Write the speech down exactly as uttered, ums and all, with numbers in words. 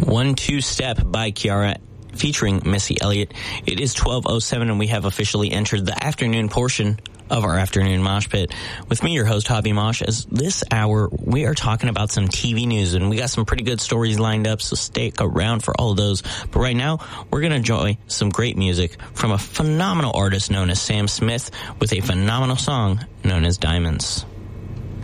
One Two Step by Kiara featuring Missy Elliott. It is twelve oh seven and we have officially entered the afternoon portion of our afternoon mosh pit. With me, your host, Javi Mosh. As this hour, we are talking about some T V news, and we got some pretty good stories lined up, so stick around for all of those. But right now, we're going to enjoy some great music from a phenomenal artist known as Sam Smith with a phenomenal song known as Diamonds.